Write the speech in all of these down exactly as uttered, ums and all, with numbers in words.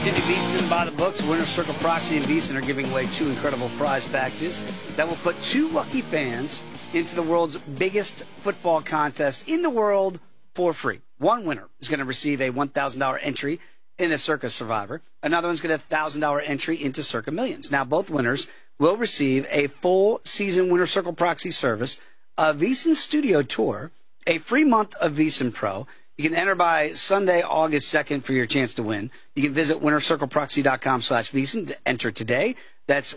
Continue VSiN by the books. Winner Circle Proxy and VSiN are giving away two incredible prize packages that will put two lucky fans into the world's biggest football contest in the world for free. One winner is going to receive a one thousand dollars entry in a Circa Survivor. Another one's going to have a one thousand dollars entry into Circa Millions. Now, both winners will receive a full season Winner Circle Proxy service, a VSiN Studio Tour, a free month of VSiN Pro. You can enter by Sunday, August second for your chance to win. You can visit winnercircleproxy.com slash VSiN to enter today. That's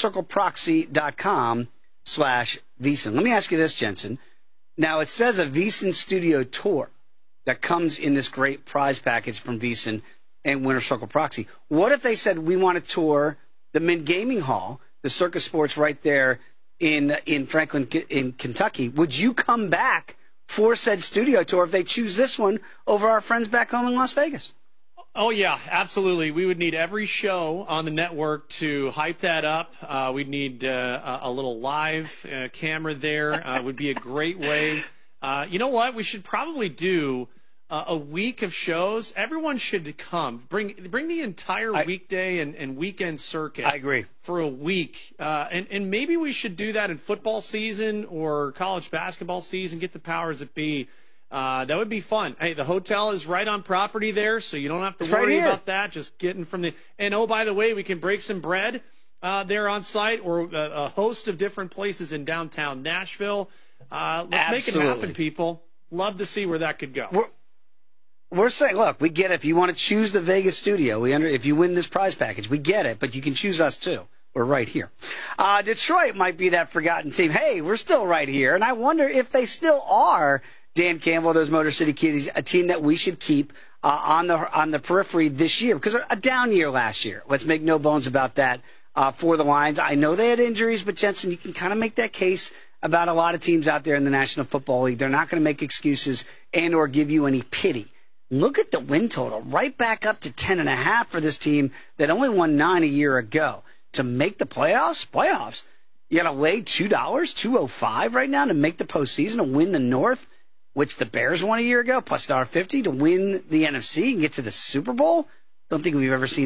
winnercircleproxy.com slash VSiN. Let me ask you this, Jensen. Now, it says a VSiN Studio Tour that comes in this great prize package from VSiN and Winner Circle Proxy. What if they said we want to tour the Mint Gaming Hall, the Circa Sports right there in in Franklin, in Kentucky? Would you come back for said studio tour if they choose this one over our friends back home in Las Vegas? Oh, yeah, absolutely. We would need every show on the network to hype that up. Uh, we'd need uh, a little live uh, camera there. Uh, it would be a great way. Uh, you know what? We should probably do uh, a week of shows. Everyone should come. Bring bring the entire I, weekday and, and weekend circuit. I agree. For a week. Uh, and, and maybe we should do that in football season or college basketball season, get the powers that be. Uh, that would be fun. Hey, the hotel is right on property there, so you don't have to it's worry right about that. Just getting from the – and, oh, by the way, we can break some bread uh, there on site, or a, a host of different places in downtown Nashville. Uh, let's Absolutely. make it happen, people. Love to see where that could go. We're, we're saying, look, we get it. If you want to choose the Vegas studio, we under, if you win this prize package, we get it, but you can choose us too. We're right here. Uh, Detroit might be that forgotten team. Hey, we're still right here, and I wonder if they still are, Dan Campbell, those Motor City Kitties, a team that we should keep uh, on the on the periphery this year, because a down year last year. Let's make no bones about that uh, for the Lions. I know they had injuries, but Jensen, you can kind of make that case about a lot of teams out there in the National Football League. They're not going to make excuses and or give you any pity. Look at the win total, right back up to ten and a half for this team that only won nine a year ago. To make the playoffs, playoffs, you got to lay two dollars, two oh five right now to make the postseason and win the North, which the Bears won a year ago, plus one fifty to win the N F C and get to the Super Bowl. Don't think we've ever seen